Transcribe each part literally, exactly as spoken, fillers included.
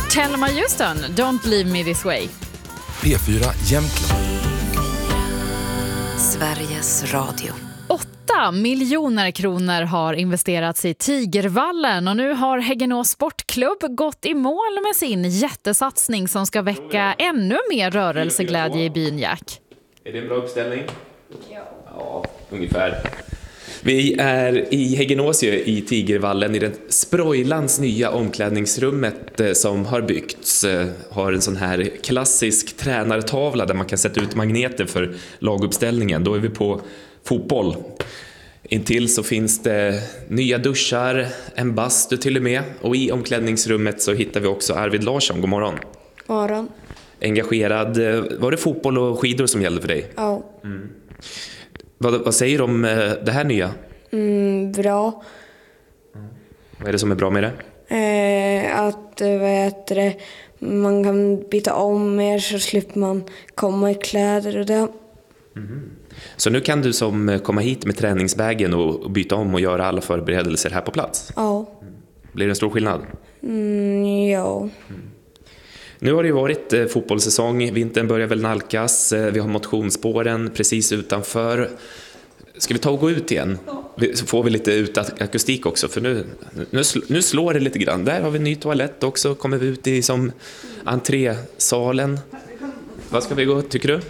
Thelma Houston, Don't Leave Me This Way. P fyra Jämtland. Sveriges Radio. Åtta miljoner kronor har investerats i Tigervallen och nu har Häggenås Sportklubb gått i mål med sin jättesatsning som ska väcka ännu mer rörelseglädje i byn, Jack. Är det en bra uppställning? Ja. Ja, ungefär. Vi är i Häggenås i Tigervallen i den Sproilans nya omklädningsrummet som har byggts. Har en sån här klassisk tränartavla där man kan sätta ut magneter för laguppställningen. Då är vi på fotboll. Intill så finns det nya duschar, en bastu till och med. Och i omklädningsrummet så hittar vi också Arvid Larsson. God morgon. God morgon. Engagerad. Var det fotboll och skidor som gällde för dig? Ja. Mm. Vad, vad säger du om det här nya? Mm, bra. Mm. Vad är det som är bra med det? Eh, att vad heter det, man kan byta om mer så slipper man komma i kläder och det. Mm. Så nu kan du som komma hit med träningsbägen och byta om och göra alla förberedelser här på plats? Ja. Mm. Blir det en stor skillnad? Mm, ja. Mm. Nu har det ju varit eh, fotbollssäsong, vintern börjar väl nalkas, eh, vi har motionsspåren precis utanför. Ska vi ta och gå ut igen? Så får vi lite utakustik också, för nu, nu, nu slår det lite grann. Där har vi en ny toalett också, kommer vi ut i som entrésalen. Vad ska vi gå, tycker du?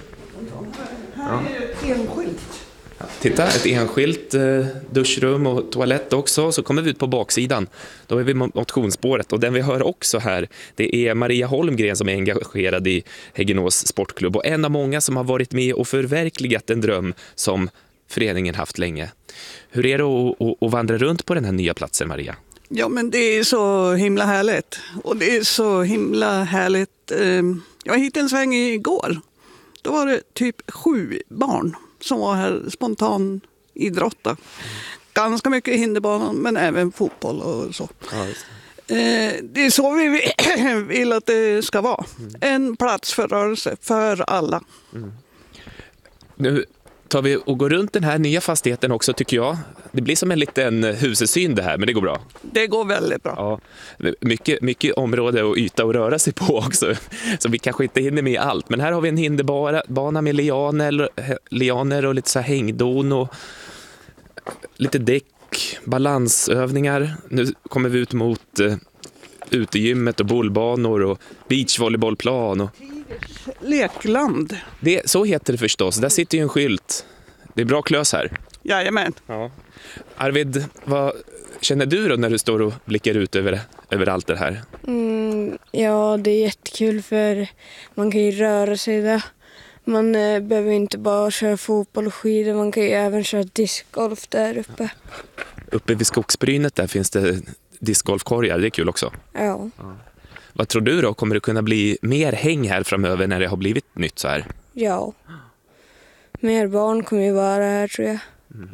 Här är ett enskilt. Ja, titta, ett enskilt eh, duschrum och toalett också. Så kommer vi ut på baksidan. Då är vi motionsspåret. Och den vi hör också här, det är Maria Holmgren som är engagerad i Häggenås Sportklubb. Och en av många som har varit med och förverkligat en dröm som föreningen haft länge. Hur är det att, att, att vandra runt på den här nya platsen, Maria? Ja, men det är så himla härligt. Och det är så himla härligt. Jag var hit en sväng igår. Då var det typ sju barn som var här spontan idrotta. Ganska mycket hinderbanan, men även fotboll och så. Ja, just det. Det är så vi vill att det ska vara. Mm. En plats för rörelse för alla. Mm. Nu tar vi och går runt den här nya fastigheten också, tycker jag. Det blir som en liten husesyn det här, men det går bra. Det går väldigt bra. Ja, mycket, mycket område och yta att röra sig på också. Så vi kanske inte hinner med allt. Men här har vi en hinderbana med lianer, lianer och lite så här hängdon och lite däck, balansövningar. Nu kommer vi ut mot uh, utegymmet och bollbanor och beachvolleybollplan. Och lekland. Det, så heter det förstås. Där sitter ju en skylt. Det är bra klös här. Jajamän. Ja. Arvid, vad känner du då när du står och blickar ut över, över allt det här? Mm, ja, det är jättekul för man kan ju röra sig där. Man eh, behöver inte bara köra fotboll och skidor, man kan ju även köra discgolf där uppe. Uppe vid skogsbrynet där finns det discgolfkorgar, det är kul också. Ja. Ja. Vad tror du då? Kommer det kunna bli mer häng här framöver när det har blivit nytt så här? Ja. Mer barn kommer ju vara här, tror jag. Mm.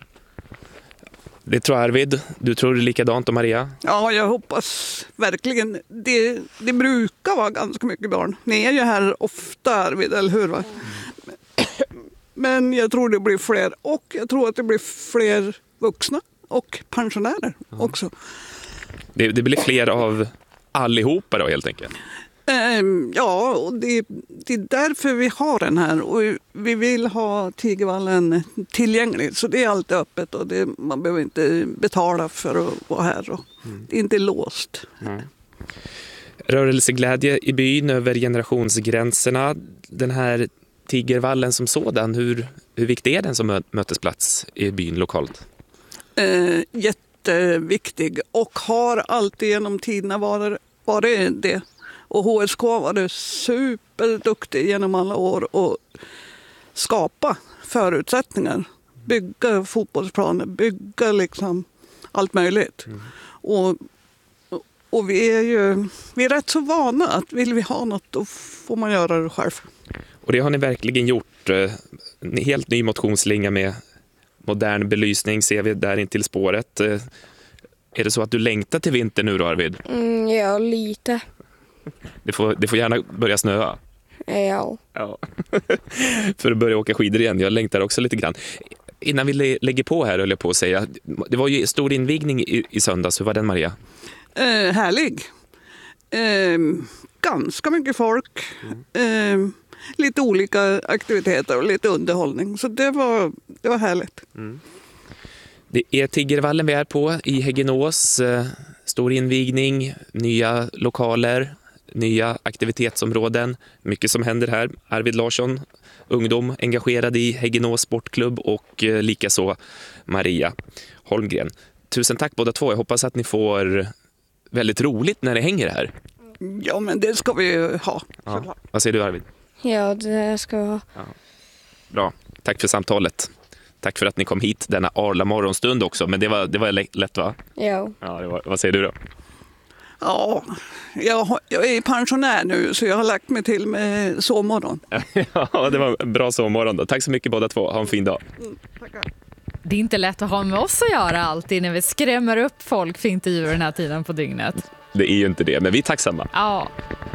Det tror Arvid. Du tror likadant om Maria? Ja, jag hoppas verkligen. Det, det brukar vara ganska mycket barn. Ni är ju här ofta, Arvid, eller hur? Va? Mm. Men jag tror det blir fler. Och jag tror att det blir fler vuxna och pensionärer mm. också. Det, det blir fler av allihopa då, helt enkelt? Um, ja, och det, det är därför vi har den här. Och vi vill ha Tigervallen tillgänglig. Så det är alltid öppet och det, man behöver inte betala för att vara här. Och mm. Det är inte låst. Mm. Rörelseglädje i byn över generationsgränserna. Den här Tigervallen som sådan, hur, hur viktig är den som mötesplats i byn lokalt? Uh, jätteviktig och har alltid genom tiderna varit, varit det. Och H S K var det superduktig genom alla år att skapa förutsättningar. Bygga fotbollsplaner, bygga liksom allt möjligt. Mm. Och, och vi är ju vi är rätt så vana att vill vi ha något då får man göra det själv. Och det har ni verkligen gjort. En helt ny motionsslinga med modern belysning ser vi där in till spåret. Är det så att du längtar till vinter nu då, Arvid? Mm, ja, lite. Det får, det får gärna börja snöa. Ja. Ja. För att börja åka skidor igen. Jag längtar också lite grann. Innan vi lägger på här, höll jag på att säga. Det var ju stor invigning i, i söndags. Hur var den, Maria? Eh, härlig. Eh, ganska mycket folk. Mm. Eh, lite olika aktiviteter och lite underhållning. Så det var, det var härligt. Mm. Det är Tigervallen vi är på i Häggenås. Stor invigning, nya lokaler, nya aktivitetsområden. Mycket som händer här. Arvid Larsson, ungdom engagerad i Häggenås sportklubb och likaså Maria Holmgren. Tusen tack båda två. Jag hoppas att ni får väldigt roligt när det hänger här. Ja, men det ska vi ju ha. Ja. Vad säger du, Arvid? Ja, det ska vi ha. Ja. Bra. Tack för samtalet. Tack för att ni kom hit denna arla morgonstund också. Men det var, det var lätt, va? Ja. Ja, det var, vad säger du då? Ja, jag, jag är pensionär nu så jag har lagt mig till med sovmorgon. Ja, det var en bra sovmorgon då. Tack så mycket båda två. Ha en fin dag. Mm, tackar. Det är inte lätt att ha med oss att göra alltid när vi skrämmer upp folk för intervjuer den här tiden på dygnet. Det är ju inte det, men vi är tacksamma. Ja.